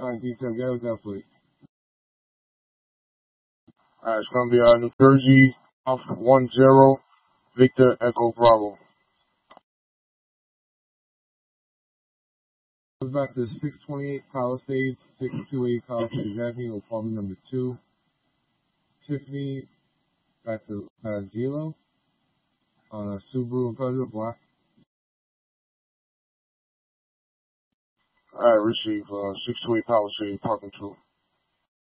Alright, detail, get with that plate. Alright, it's gonna be New Jersey, Alpha 10, Victor Echo Bravo. Goes back to 628 Palisades, 628 Palisades Avenue, apartment number 2. Tiffany, back to Zelo, on a Subaru Impreza, black. Alright, receive 628 Palisades, parking 2.